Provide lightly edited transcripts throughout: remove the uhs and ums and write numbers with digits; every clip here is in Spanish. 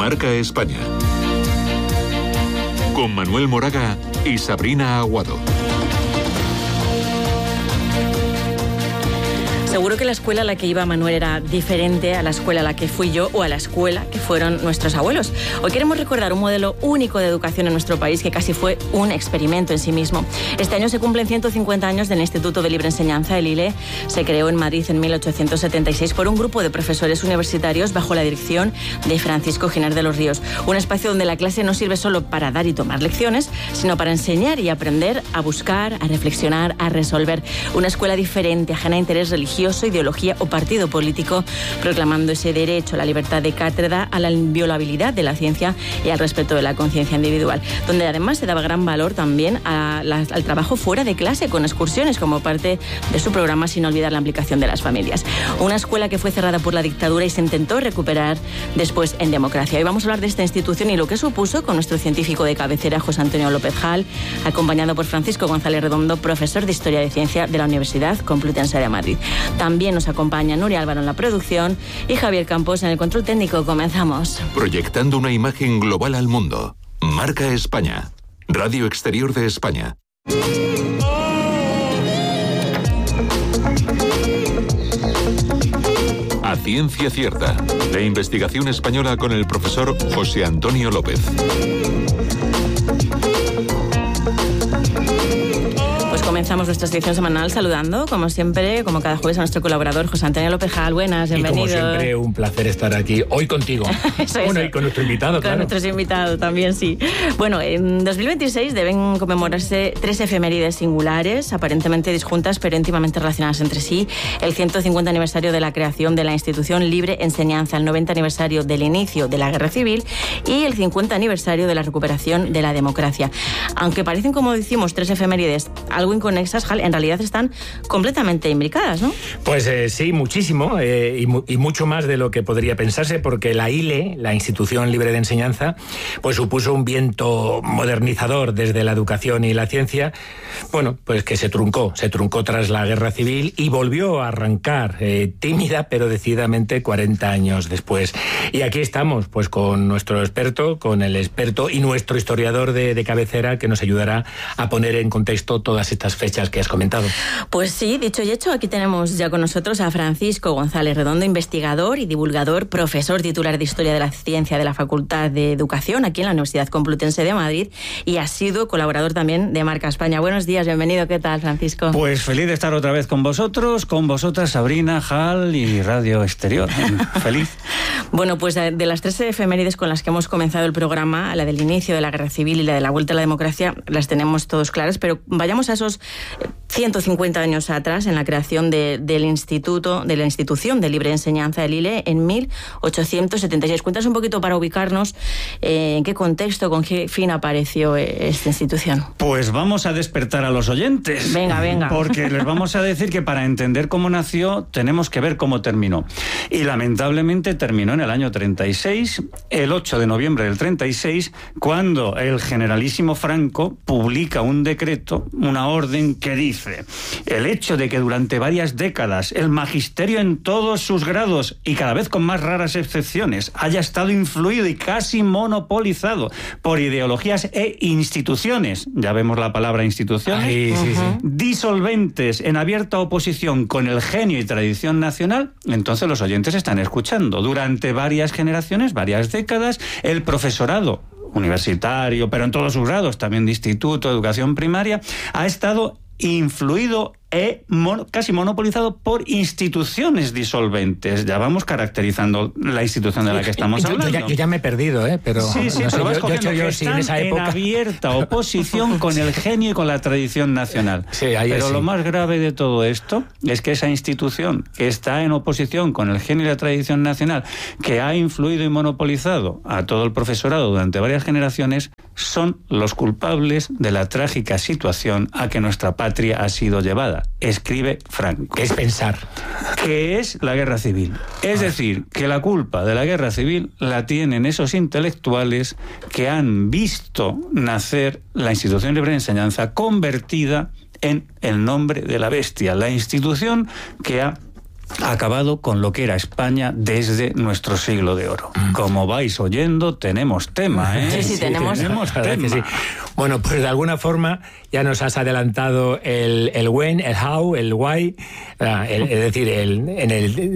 Marca España. Con Manuel Moraga y Sabrina Aguado. Seguro que la escuela a la que iba Manuel era diferente a la escuela a la que fui yo o a la escuela que fueron nuestros abuelos. Hoy queremos recordar un modelo único de educación en nuestro país que casi fue un experimento en sí mismo. Este año se cumplen 150 años del Instituto de Libre Enseñanza, el ILE. Se creó en Madrid en 1876 por un grupo de profesores universitarios bajo la dirección de Francisco Giner de los Ríos. Un espacio donde la clase no sirve solo para dar y tomar lecciones, sino para enseñar y aprender a buscar, a reflexionar, a resolver. Una escuela diferente, ajena a interés religioso, ideología o partido político, proclamando ese derecho a la libertad de cátedra, a la inviolabilidad de la ciencia y al respeto de la conciencia individual, donde además se daba gran valor también al trabajo fuera de clase, con excursiones como parte de su programa, sin olvidar la implicación de las familias. Una escuela que fue cerrada por la dictadura y se intentó recuperar después en democracia. Hoy vamos a hablar de esta institución y lo que supuso con nuestro científico de cabecera, José Antonio López Jal, acompañado por Francisco González Redondo, profesor de Historia de Ciencia de la Universidad Complutense de Madrid. También nos acompaña Nuria Álvaro en la producción y Javier Campos en el control técnico. Comenzamos. Proyectando una imagen global al mundo. Marca España. Radio Exterior de España. A ciencia cierta. De investigación española con el profesor José Antonio López. Comenzamos nuestra sección semanal saludando, como siempre, como cada jueves, a nuestro colaborador José Antonio López Jal. Buenas, bienvenido. Y como siempre, un placer estar aquí hoy contigo. Bueno, y con nuestro invitado, claro. Con nuestros invitados también, sí. Bueno, en 2026 deben conmemorarse 3 efemérides singulares, aparentemente disjuntas, pero íntimamente relacionadas entre sí. El 150 aniversario de la creación de la institución Libre Enseñanza, el 90 aniversario del inicio de la Guerra Civil y el 50 aniversario de la recuperación de la democracia. Aunque parecen, como decimos, 3 efemérides algo inconexas, en realidad están completamente imbricadas, ¿no? Pues sí, muchísimo, y mucho más de lo que podría pensarse, porque la ILE, la Institución Libre de Enseñanza, pues supuso un viento modernizador desde la educación y la ciencia, bueno, pues que se truncó tras la Guerra Civil y volvió a arrancar, tímida pero decididamente 40 años después. Y aquí estamos, pues con nuestro experto, con el experto y nuestro historiador de cabecera, que nos ayudará a poner en contexto todas estas fechas que has comentado. Pues sí, dicho y hecho, aquí tenemos ya con nosotros a Francisco González Redondo, investigador y divulgador, profesor titular de Historia de la Ciencia de la Facultad de Educación aquí en la Universidad Complutense de Madrid y ha sido colaborador también de Marca España. Buenos días, bienvenido. ¿Qué tal, Francisco? Pues feliz de estar otra vez con vosotros, con vosotras, Sabrina, Jal y Radio Exterior. Feliz. Bueno, pues de las 3 efemérides con las que hemos comenzado el programa, la del inicio de la Guerra Civil y la de la vuelta a la democracia, las tenemos todos claras, pero vayamos a esos 150 años atrás, en la creación de la Institución de Libre Enseñanza, el ILE, en 1876. Cuéntanos un poquito para ubicarnos en qué contexto, con qué fin apareció esta institución. Pues vamos a despertar a los oyentes. Venga. Porque les vamos a decir que para entender cómo nació tenemos que ver cómo terminó. Y lamentablemente terminó en el año 36, el 8 de noviembre del 36, cuando el generalísimo Franco publica un decreto, una orden que dice: el hecho de que durante varias décadas el magisterio en todos sus grados y cada vez con más raras excepciones haya estado influido y casi monopolizado por ideologías e instituciones, ya vemos la palabra instituciones, disolventes en abierta oposición con el genio y tradición nacional, entonces los oyentes están escuchando. Durante varias generaciones, varias décadas, el profesorado universitario, pero en todos sus grados, también de instituto, educación primaria, ha estado influido casi monopolizado por instituciones disolventes. Ya vamos caracterizando la institución de la que estamos hablando. Yo ya me he perdido, pero sí, no sé, pero vas yo sí, en esa época. En abierta oposición con el genio y con la tradición nacional. Sí, pero sí. Lo más grave de todo esto es que esa institución que está en oposición con el genio y la tradición nacional, que ha influido y monopolizado a todo el profesorado durante varias generaciones, son los culpables de la trágica situación a que nuestra patria ha sido llevada. Escribe Franco. ¿Qué es pensar? Que es la guerra civil. Es decir, que la culpa de la guerra civil la tienen esos intelectuales que han visto nacer la Institución Libre de Enseñanza convertida en el nombre de la bestia, la institución que ha acabado con lo que era España desde nuestro siglo de oro. Como vais oyendo, tenemos tema, ¿eh? Sí, tenemos tema. Sí. Bueno, pues de alguna forma ya nos has adelantado el when, el how, el why, es decir, en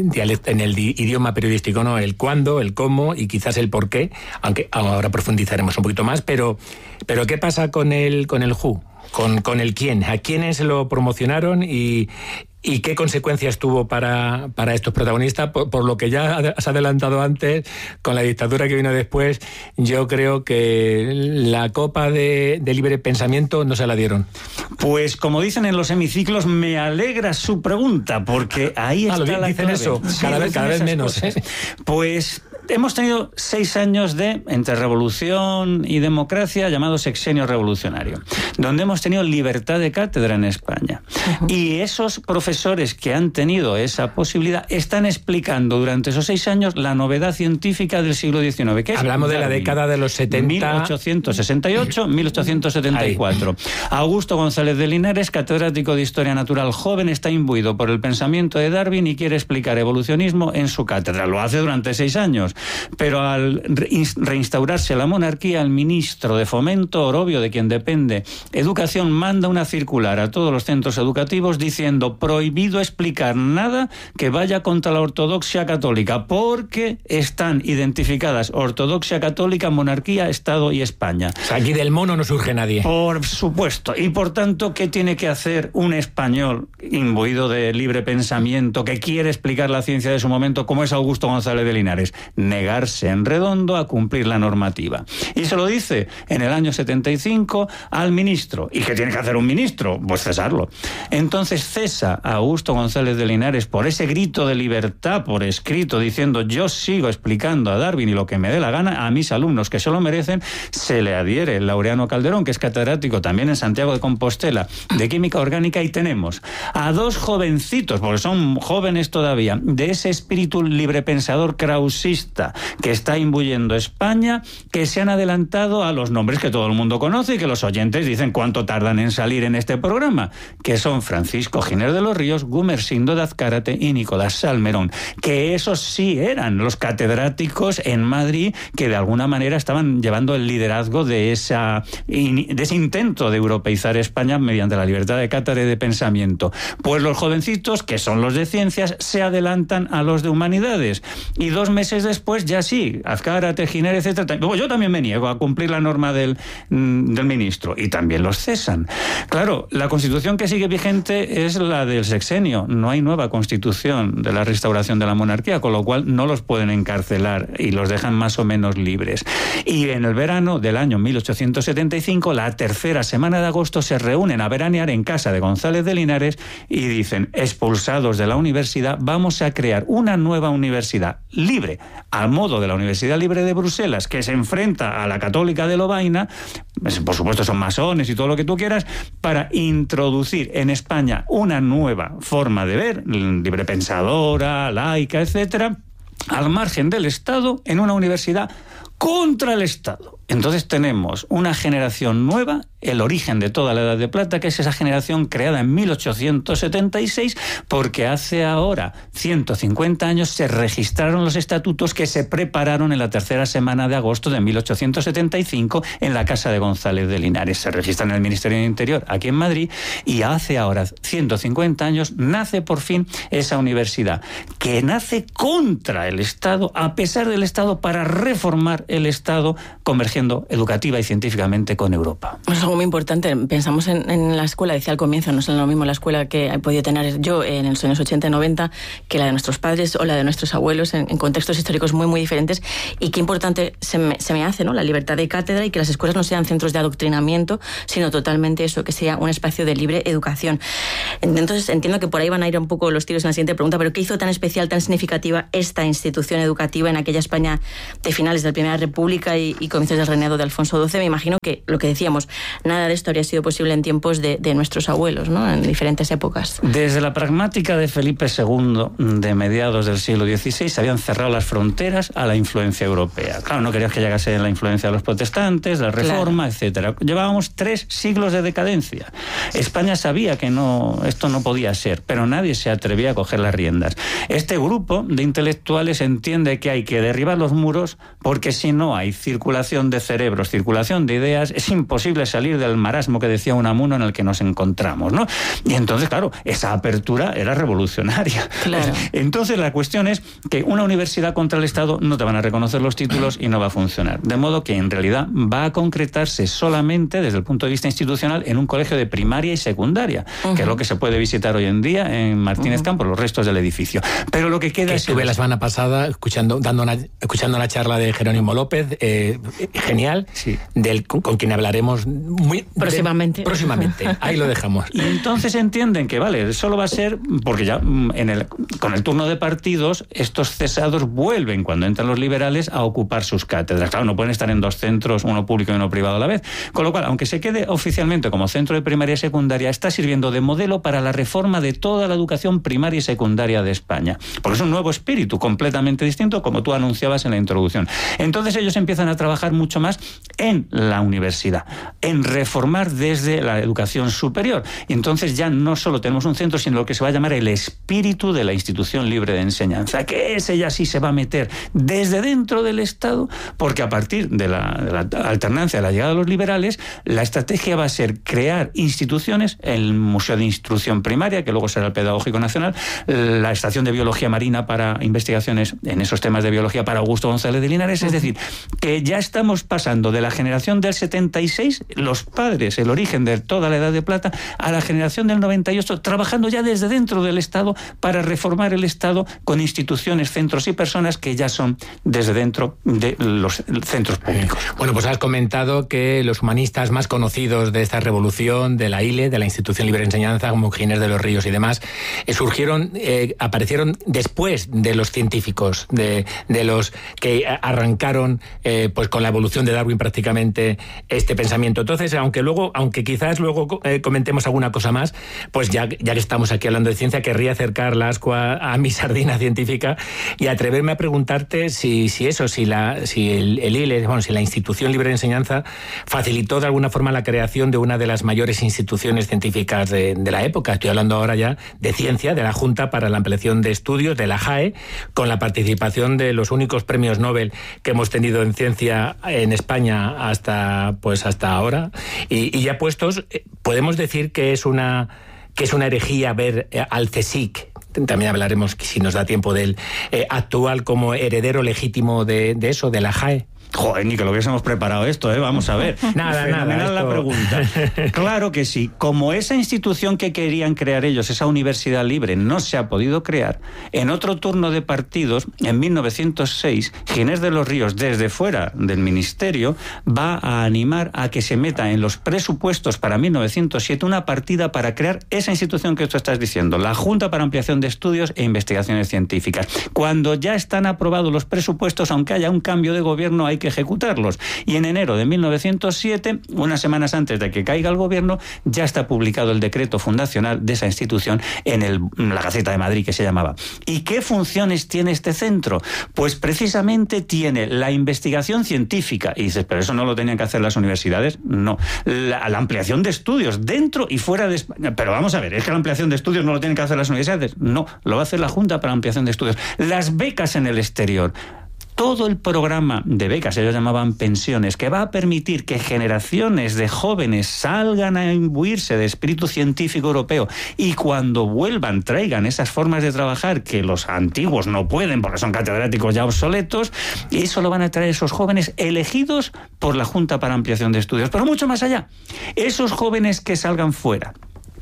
el idioma periodístico, ¿no? El cuándo, el cómo y quizás el por qué, aunque ahora profundizaremos un poquito más, pero ¿qué pasa con el who? Con el quién, a quiénes lo promocionaron y qué consecuencias tuvo para estos protagonistas. Por lo que ya has adelantado antes, con la dictadura que vino después, yo creo que la copa de libre pensamiento no se la dieron. Pues como dicen en los hemiciclos, me alegra su pregunta, porque ahí está la dicen clave. eso, Sí, cada vez menos. Pues hemos tenido 6 años entre revolución y democracia, llamado sexenio revolucionario, donde hemos tenido libertad de cátedra en España. Y esos profesores que han tenido esa posibilidad están explicando durante esos 6 años la novedad científica del siglo XIX. Que es Hablamos Darwin, de la década de los 70. 1868, 1874. Augusto González de Linares, catedrático de Historia Natural joven, está imbuido por el pensamiento de Darwin y quiere explicar evolucionismo en su cátedra. Lo hace durante 6 años. Pero al reinstaurarse la monarquía, el ministro de Fomento, Orobio, de quien depende Educación, manda una circular a todos los centros educativos diciendo: prohibido explicar nada que vaya contra la ortodoxia católica, porque están identificadas ortodoxia católica, monarquía, Estado y España. O sea, aquí del mono no surge nadie. Por supuesto. Y por tanto, ¿qué tiene que hacer un español imbuido de libre pensamiento que quiere explicar la ciencia de su momento, como es Augusto González de Linares? Negarse en redondo a cumplir la normativa. Y se lo dice en el año 75 al ministro. ¿Y qué tiene que hacer un ministro? Pues cesarlo. Entonces cesa a Augusto González de Linares por ese grito de libertad por escrito, diciendo: yo sigo explicando a Darwin y lo que me dé la gana a mis alumnos que se lo merecen. Se le adhiere Laureano Calderón, que es catedrático también en Santiago de Compostela de Química Orgánica, y tenemos a 2 jovencitos, porque son jóvenes todavía, de ese espíritu librepensador krausista que está imbuyendo España, que se han adelantado a los nombres que todo el mundo conoce y que los oyentes dicen cuánto tardan en salir en este programa, que son Francisco Giner de los Ríos, Gumersindo de Azcárate y Nicolás Salmerón, que esos sí eran los catedráticos en Madrid que de alguna manera estaban llevando el liderazgo de ese intento de europeizar España mediante la libertad de cátedra y de pensamiento. Pues los jovencitos, que son los de ciencias, se adelantan a los de humanidades, y 2 meses después ya sí, Azcárate, Giner, etcétera. Yo también me niego a cumplir la norma del ministro, y también los cesan. Claro, la Constitución que sigue vigente es la del sexenio. No hay nueva Constitución de la restauración de la monarquía, con lo cual no los pueden encarcelar y los dejan más o menos libres. Y en el verano del año 1875, la tercera semana de agosto, se reúnen a veranear en casa de González de Linares y dicen: expulsados de la universidad, vamos a crear una nueva universidad libre, al modo de la Universidad Libre de Bruselas, que se enfrenta a la Católica de Lovaina, por supuesto son masones y todo lo que tú quieras, para introducir en España una nueva forma de ver, librepensadora, laica, etcétera, al margen del Estado, en una universidad contra el Estado. Entonces tenemos una generación nueva, el origen de toda la Edad de Plata, que es esa generación creada en 1876, porque hace ahora 150 años se registraron los estatutos que se prepararon en la tercera semana de agosto de 1875 en la casa de González de Linares. Se registran en el Ministerio del Interior, aquí en Madrid, y hace ahora 150 años nace por fin esa universidad, que nace contra el Estado, a pesar del Estado, para reformar el Estado, convergiendo educativa y científicamente con Europa. Es algo muy importante. Pensamos en la escuela, decía al comienzo, no es lo mismo la escuela que he podido tener yo en los años 80 y 90 que la de nuestros padres o la de nuestros abuelos, en contextos históricos muy, muy diferentes. Y qué importante se me hace, ¿no?, la libertad de cátedra, y que las escuelas no sean centros de adoctrinamiento, sino totalmente eso, que sea un espacio de libre educación. Entonces entiendo que por ahí van a ir un poco los tiros en la siguiente pregunta, pero ¿qué hizo tan especial, tan significativa esta institución educativa en aquella España de finales de la Primera República y comienzos de reinado de Alfonso XII. Me imagino que, lo que decíamos, nada de esto habría sido posible en tiempos de nuestros abuelos, ¿no? En diferentes épocas. Desde la pragmática de Felipe II, de mediados del siglo XVI, se habían cerrado las fronteras a la influencia europea. Claro, no querías que llegase la influencia de los protestantes, la Reforma, etcétera. Llevábamos 3 siglos de decadencia. España sabía que esto no podía ser, pero nadie se atrevía a coger las riendas. Este grupo de intelectuales entiende que hay que derribar los muros, porque si no hay circulación de cerebros, circulación de ideas, es imposible salir del marasmo que decía Unamuno en el que nos encontramos, ¿no? Y entonces, claro, esa apertura era revolucionaria. Claro. Entonces la cuestión es que una universidad contra el Estado no te van a reconocer los títulos y no va a funcionar. De modo que en realidad va a concretarse solamente desde el punto de vista institucional en un colegio de primaria y secundaria, que es lo que se puede visitar hoy en día en Martínez Campos, los restos del edificio. Pero lo que queda es... Estuve la semana pasada escuchando una charla de Jerónimo López, genial, sí, con quien hablaremos muy próximamente. Ahí lo dejamos. Y entonces entienden que, vale, solo va a ser, porque ya con el turno de partidos, estos cesados vuelven, cuando entran los liberales, a ocupar sus cátedras. Claro, no pueden estar en 2 centros, uno público y uno privado a la vez. Con lo cual, aunque se quede oficialmente como centro de primaria y secundaria, está sirviendo de modelo para la reforma de toda la educación primaria y secundaria de España. Porque es un nuevo espíritu completamente distinto, como tú anunciabas en la introducción. Entonces ellos empiezan a trabajar mucho más en la universidad, en reformar desde la educación superior. Y entonces ya no solo tenemos un centro, sino lo que se va a llamar el espíritu de la institución libre de enseñanza, que ese ya sí se va a meter desde dentro del Estado, porque a partir de la alternancia de la llegada de los liberales, la estrategia va a ser crear instituciones, el Museo de Instrucción Primaria, que luego será el Pedagógico Nacional, la Estación de Biología Marina para investigaciones en esos temas de biología para Augusto González de Linares. Es decir, que ya estamos pasando de la generación del 76, los padres, el origen de toda la Edad de Plata, a la generación del 98, trabajando ya desde dentro del Estado para reformar el Estado con instituciones, centros y personas que ya son desde dentro de los centros públicos. Bueno, pues has comentado que los humanistas más conocidos de esta revolución, de la ILE, de la Institución Libre de Enseñanza, como Ginés de los Ríos y demás, aparecieron después de los científicos, de los que arrancaron pues con la evolución de Darwin prácticamente este pensamiento. Entonces, aunque quizás luego comentemos alguna cosa más, pues ya que estamos aquí hablando de ciencia, querría acercar la ascua a mi sardina científica y atreverme a preguntarte si el ILE, si la Institución Libre de Enseñanza facilitó de alguna forma la creación de una de las mayores instituciones científicas de la época. Estoy hablando ahora ya de ciencia, de la Junta para la Ampliación de Estudios, de la JAE, con la participación de los únicos premios Nobel que hemos tenido en ciencia en España hasta ahora. Y ya puestos, podemos decir que es una herejía ver al CSIC, también hablaremos, si nos da tiempo, del actual como heredero legítimo de eso, de la JAE. Joder, ni que lo hubiésemos preparado esto, vamos a ver. Nada. La pregunta. Claro que sí. Como esa institución que querían crear ellos, esa universidad libre, no se ha podido crear, en otro turno de partidos, en 1906, Ginés de los Ríos, desde fuera del ministerio, va a animar a que se meta en los presupuestos para 1907 una partida para crear esa institución que tú estás diciendo, la Junta para Ampliación de Estudios e Investigaciones Científicas. Cuando ya están aprobados los presupuestos, aunque haya un cambio de gobierno, hay que ejecutarlos. Y en enero de 1907, unas semanas antes de que caiga el gobierno, ya está publicado el decreto fundacional de esa institución en la Gaceta de Madrid, que se llamaba. ¿Y qué funciones tiene este centro? Pues precisamente tiene la investigación científica. Y dices, ¿pero eso no lo tenían que hacer las universidades? No. La ampliación de estudios dentro y fuera de España. Pero vamos a ver, ¿es que la ampliación de estudios no lo tienen que hacer las universidades? No, lo va a hacer la Junta para la Ampliación de Estudios. Las becas en el exterior. Todo el programa de becas, ellos llamaban pensiones, que va a permitir que generaciones de jóvenes salgan a imbuirse de espíritu científico europeo y cuando vuelvan traigan esas formas de trabajar que los antiguos no pueden porque son catedráticos ya obsoletos, y eso lo van a traer esos jóvenes elegidos por la Junta para Ampliación de Estudios. Pero mucho más allá, esos jóvenes que salgan fuera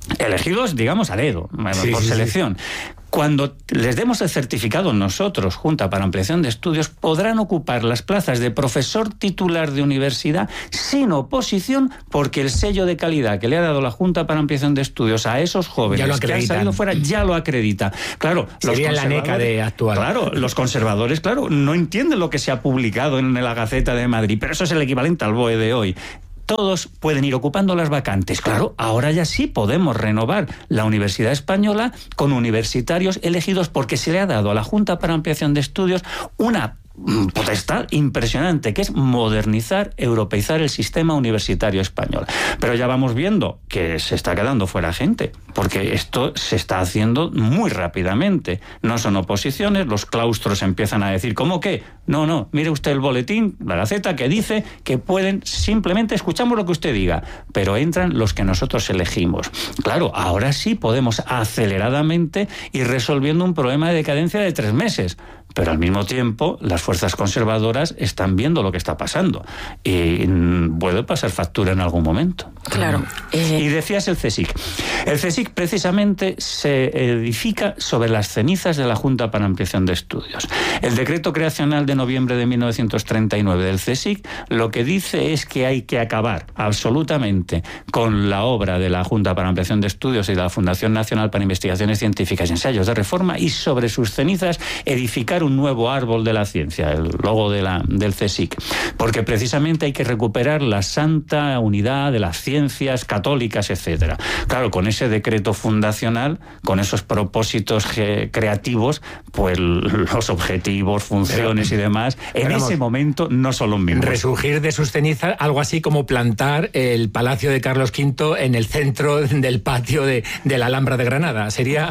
elegidos, digamos, a dedo, por selección. Cuando les demos el certificado nosotros, Junta para Ampliación de Estudios, podrán ocupar las plazas de profesor titular de universidad sin oposición, porque el sello de calidad que le ha dado la Junta para Ampliación de Estudios a esos jóvenes que han salido fuera ya lo acredita. Claro, sería la NECA de actual. Claro, los conservadores, no entienden lo que se ha publicado en la Gaceta de Madrid, pero eso es el equivalente al BOE de hoy. Todos pueden ir ocupando las vacantes. Claro, ahora ya sí podemos renovar la Universidad Española con universitarios elegidos, porque se le ha dado a la Junta para Ampliación de Estudios una potestad impresionante, que es modernizar, europeizar el sistema universitario español. Pero ya vamos viendo que se está quedando fuera gente, porque esto se está haciendo muy rápidamente. No son oposiciones, los claustros empiezan a decir, ¿cómo qué? No, mire usted el boletín, la Gaceta, que dice que pueden, simplemente escuchamos lo que usted diga, pero entran los que nosotros elegimos. Claro, ahora sí podemos aceleradamente ir resolviendo un problema de decadencia de 3 meses, pero al mismo tiempo las fuerzas conservadoras están viendo lo que está pasando y puede pasar factura en algún momento. Claro. Y decías el CSIC. El CSIC precisamente se edifica sobre las cenizas de la Junta para Ampliación de Estudios. El decreto creacional de noviembre de 1939 del CSIC lo que dice es que hay que acabar absolutamente con la obra de la Junta para Ampliación de Estudios y de la Fundación Nacional para Investigaciones Científicas y Ensayos de Reforma, y sobre sus cenizas edificar un nuevo árbol de la ciencia, el logo del CSIC, porque precisamente hay que recuperar la santa unidad de las ciencias católicas, etcétera. Claro, con ese decreto fundacional, con esos propósitos creativos, pues los objetivos, funciones y demás, en ese momento no son los mismos. Resurgir de sus cenizas, algo así como plantar el Palacio de Carlos V en el centro del patio de la Alhambra de Granada. Sería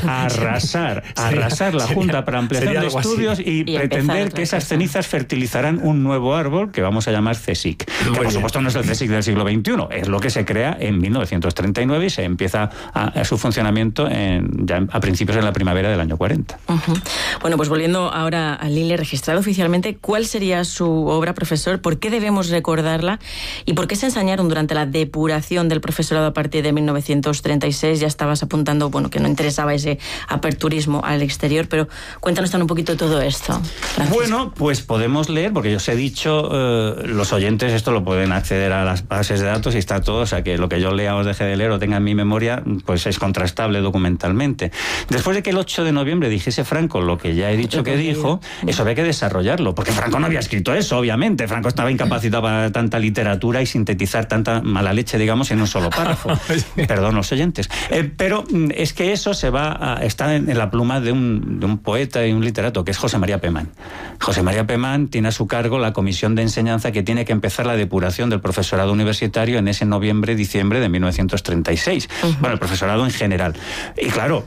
arrasar la Junta para Ampliación de Estudios y pretender que esas cenizas fertilizarán un nuevo árbol que vamos a llamar CSIC. Que por supuesto no es el CSIC del siglo XXI, es lo que se crea en 1939 y se empieza a su funcionamiento ya a principios de la primavera del año 40. Bueno, pues volviendo ahora al Lille, registrado oficialmente, ¿cuál sería su obra, profesor? ¿Por qué debemos recordarla? ¿Y por qué se ensañaron durante la depuración del profesorado a partir de 1936? Ya estabas apuntando, que no interesaba ese aperturismo al exterior, pero cuéntanos un poquito todo esto, Francisco. Bueno, pues podemos leer, porque yo os he dicho, los oyentes esto lo pueden acceder a las bases de datos y está todo, o sea que lo que yo lea o deje de leer o tenga en mi memoria, pues es contrastable documentalmente. Después de que el 8 de noviembre dijese Franco lo que ya he dicho que dijo, eso había que desarrollarlo, porque Franco no había escrito eso, obviamente. Franco estaba incapacitado para tanta literatura y sintetizar tanta mala leche, digamos, en un solo párrafo. Perdón, los oyentes. Pero es que eso está en la pluma de un poeta y un literato, que es José María Pemán. José María Pemán tiene a su cargo la comisión de enseñanza que tiene que empezar la depuración del profesorado universitario en ese noviembre-diciembre de 1936. Bueno, el profesorado en general. Y claro,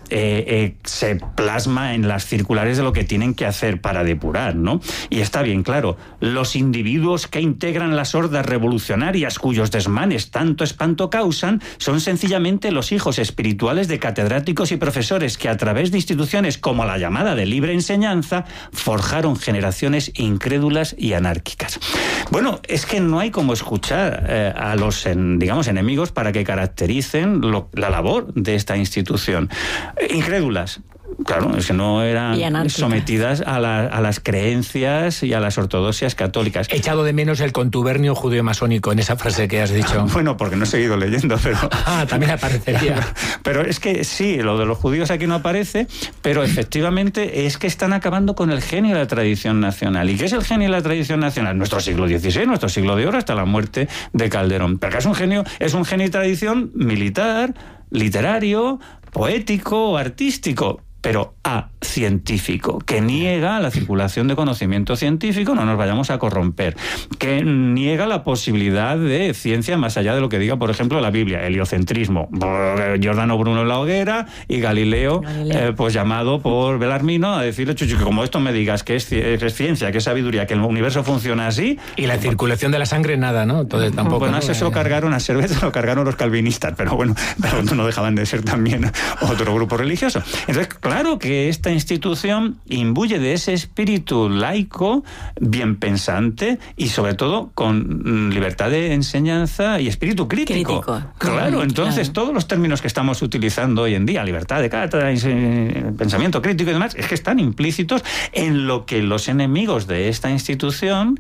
se plasma en las circulares de lo que tienen que hacer para depurar, ¿no? Y está bien claro, los individuos que integran las hordas revolucionarias cuyos desmanes tanto espanto causan son sencillamente los hijos espirituales de catedráticos y profesores que a través de instituciones como la llamada de libre enseñanza forjaron generaciones incrédulas y anárquicas. Bueno, es que no hay como escuchar a los, enemigos para que caractericen la labor de esta institución. Incrédulas. Claro, es que no eran sometidas a las creencias y a las ortodoxias católicas. He echado de menos el contubernio judeo-masónico en esa frase que has dicho. Bueno, porque no he seguido leyendo, pero... también aparecería. Pero es que sí, lo de los judíos aquí no aparece, pero efectivamente es que están acabando con el genio de la tradición nacional. ¿Y qué es el genio de la tradición nacional? Nuestro siglo XVI, nuestro siglo de oro, hasta la muerte de Calderón. Pero acá es un genio de tradición militar, literario, poético, artístico, pero científico, que niega la circulación de conocimiento científico, no nos vayamos a corromper, que niega la posibilidad de ciencia más allá de lo que diga, por ejemplo, la Biblia, heliocentrismo, Giordano Bruno en la hoguera y Galileo. Pues llamado por Belarmino a decirle, Chuchu, que como esto me digas que es ciencia, que es sabiduría, que el universo funciona así. Y la circulación de la sangre, nada, ¿no? Entonces tampoco. Bueno, eso lo cargaron a Servet, lo cargaron los calvinistas, pero bueno, no dejaban de ser también otro grupo religioso. Entonces, claro, claro que esta institución imbuye de ese espíritu laico, bien pensante y sobre todo con libertad de enseñanza y espíritu crítico. Claro, entonces todos los términos que estamos utilizando hoy en día, libertad de cátedra, pensamiento crítico y demás, es que están implícitos en lo que los enemigos de esta institución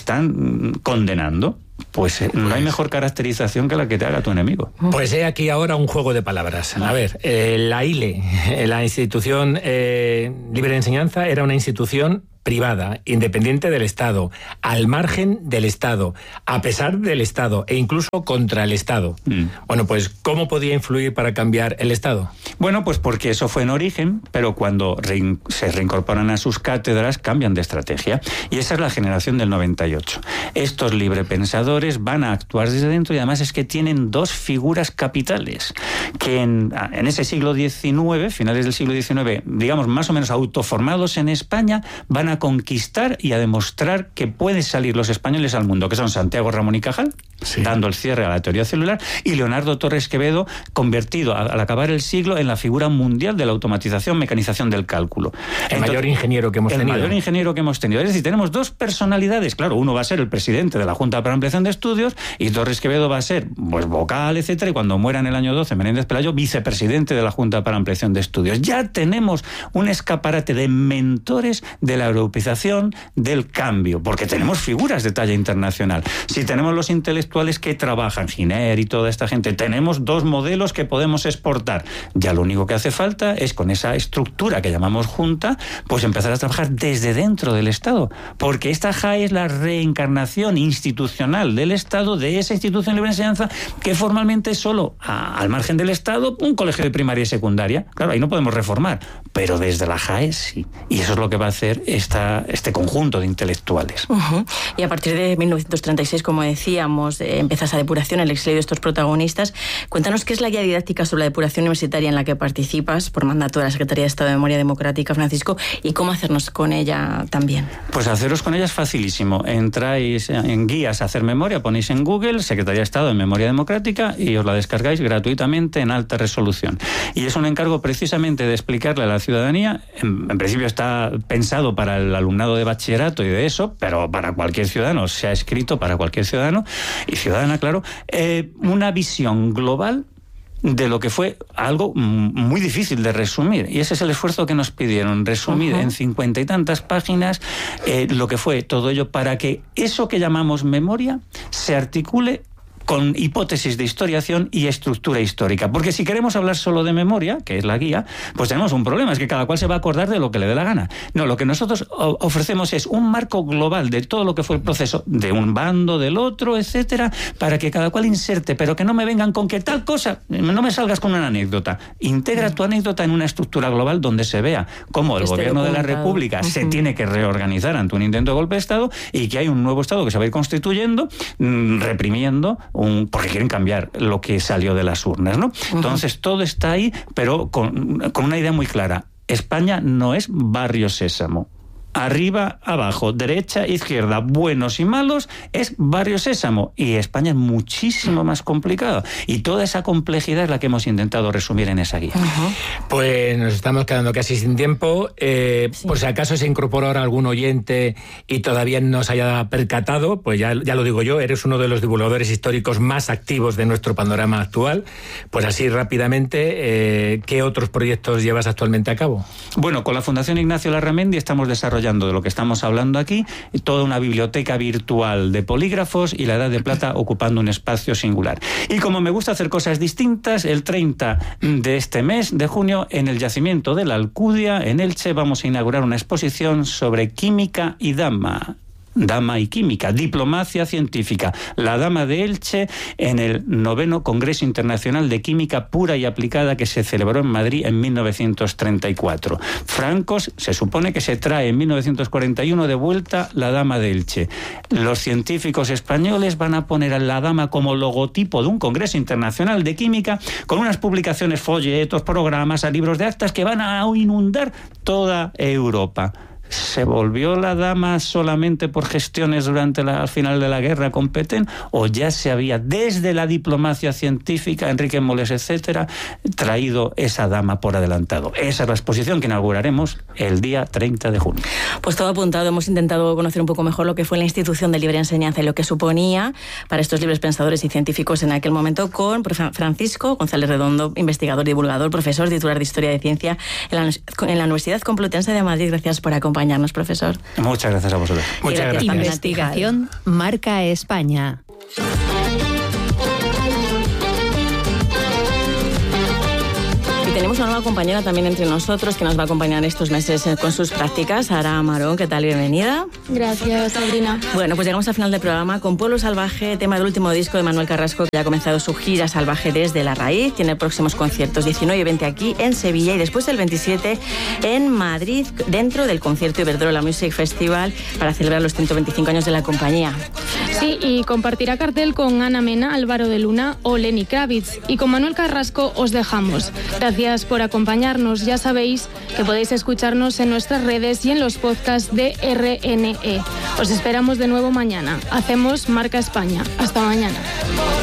están condenando. Pues no hay mejor caracterización que la que te haga tu enemigo. Pues he aquí ahora un juego de palabras. A ver, la ILE, la Institución Libre de Enseñanza, era una institución privada, independiente del Estado, al margen del Estado, a pesar del Estado e incluso contra el Estado. Bueno, pues ¿cómo podía influir para cambiar el Estado? Bueno, pues porque eso fue en origen, pero cuando se reincorporan a sus cátedras cambian de estrategia. Y esa es la generación del 98. Estos librepensadores van a actuar desde dentro y además es que tienen dos figuras capitales que en ese siglo XIX, finales del siglo XIX, digamos más o menos autoformados en España, van a conquistar y a demostrar que pueden salir los españoles al mundo, que son Santiago Ramón y Cajal, dando el cierre a la teoría celular, y Leonardo Torres Quevedo, convertido al acabar el siglo en la figura mundial de la automatización, mecanización del cálculo. El mayor ingeniero que hemos tenido. El mayor ingeniero que hemos tenido. Es decir, tenemos dos personalidades. Claro, uno va a ser el presidente de la Junta para Ampliación de Estudios y Torres Quevedo va a ser pues vocal, etcétera, y cuando muera en el año 12 Menéndez Pelayo, vicepresidente de la Junta para Ampliación de Estudios. Ya tenemos un escaparate de mentores de la europeización del cambio, porque tenemos figuras de talla internacional. Si tenemos los intelectuales que trabajan, Giner y toda esta gente, tenemos dos modelos que podemos exportar. Ya lo único que hace falta es, con esa estructura que llamamos Junta, pues empezar a trabajar desde dentro del Estado, porque esta JAE es la reencarnación institucional del Estado, de esa institución libre de enseñanza que formalmente es solo al margen del Estado un colegio de primaria y secundaria. Claro, ahí no podemos reformar, pero desde la JAE sí. Y eso es lo que va a hacer este conjunto de intelectuales. Y a partir de 1936, como decíamos, empieza esa depuración, el exilio de estos protagonistas. Cuéntanos qué es la guía didáctica sobre la depuración universitaria en la que participas por mandato de la Secretaría de Estado de Memoria Democrática, Francisco, y cómo hacernos con ella también. Pues haceros con ella es facilísimo. Entráis en guías a hacer memoria, ponéis en Google Secretaría de Estado de Memoria Democrática y os la descargáis gratuitamente en alta resolución. Y es un encargo precisamente de explicarle a la ciudadanía, en principio está pensado para el alumnado de bachillerato y de eso, pero para cualquier ciudadano, se ha escrito para cualquier ciudadano y ciudadana, claro, una visión global de lo que fue algo muy difícil de resumir. Y ese es el esfuerzo que nos pidieron, resumir en 50 y tantas páginas lo que fue todo ello para que eso que llamamos memoria se articule con hipótesis de historiación y estructura histórica. Porque si queremos hablar solo de memoria, que es la guía, pues tenemos un problema, es que cada cual se va a acordar de lo que le dé la gana. No, lo que nosotros ofrecemos es un marco global de todo lo que fue el proceso de un bando, del otro, etcétera, para que cada cual inserte, pero que no me vengan con que tal cosa, no me salgas con una anécdota. Integra tu anécdota en una estructura global donde se vea cómo el gobierno de la República se tiene que reorganizar ante un intento de golpe de Estado y que hay un nuevo Estado que se va a ir constituyendo, reprimiendo porque quieren cambiar lo que salió de las urnas, ¿no? Entonces todo está ahí, pero con una idea muy clara. España no es Barrio Sésamo. Arriba, abajo, derecha, izquierda, buenos y malos, es Barrio Sésamo. Y España es muchísimo más complicado. Y toda esa complejidad es la que hemos intentado resumir en esa guía. Pues nos estamos quedando casi sin tiempo. Por si acaso se incorpora ahora algún oyente y todavía no se haya percatado, pues ya lo digo yo, eres uno de los divulgadores históricos más activos de nuestro panorama actual. Pues así rápidamente, ¿qué otros proyectos llevas actualmente a cabo? Bueno, con la Fundación Ignacio Larramendi estamos desarrollando de lo que estamos hablando aquí, toda una biblioteca virtual de polígrafos y la Edad de Plata ocupando un espacio singular. Y como me gusta hacer cosas distintas, el 30 de este mes de junio, en el yacimiento de la Alcudia, en Elche, vamos a inaugurar una exposición sobre química y dama y química, diplomacia científica. La Dama de Elche en el 9º Congreso Internacional de Química Pura y Aplicada que se celebró en Madrid en 1934. Francos se supone que se trae en 1941 de vuelta la Dama de Elche. Los científicos españoles van a poner a la Dama como logotipo de un Congreso Internacional de Química con unas publicaciones, folletos, programas, libros de actas que van a inundar toda Europa. ¿Se volvió la dama solamente por gestiones al final de la guerra con Petén, o ya se había desde la diplomacia científica, Enrique Moles, etcétera, traído esa dama por adelantado? Esa es la exposición que inauguraremos el día 30 de junio. Pues todo apuntado. Hemos intentado conocer un poco mejor lo que fue la institución de libre enseñanza y lo que suponía para estos libres pensadores y científicos en aquel momento, con Francisco González Redondo, investigador, divulgador, profesor titular de Historia de Ciencia en la Universidad Complutense de Madrid. Gracias por acompañarnos, profesor. Muchas gracias a vosotros. Muchas gracias. Investigación Marca España. Y tenemos una nueva compañera también entre nosotros que nos va a acompañar estos meses con sus prácticas. Sara Amarón, ¿qué tal? Bienvenida. Gracias, Sabrina. Bueno, pues llegamos al final del programa con Pueblo Salvaje, tema del último disco de Manuel Carrasco, que ya ha comenzado su gira salvaje desde la raíz. Tiene próximos conciertos 19 y 20 aquí en Sevilla y después el 27 en Madrid, dentro del concierto Iberdrola Music Festival, para celebrar los 125 años de la compañía. Sí, y compartirá cartel con Ana Mena, Álvaro de Luna o Lenny Kravitz. Y con Manuel Carrasco os dejamos. Gracias por acompañarnos. Ya sabéis que podéis escucharnos en nuestras redes y en los podcasts de RNE. Os esperamos de nuevo mañana. Hacemos Marca España. Hasta mañana.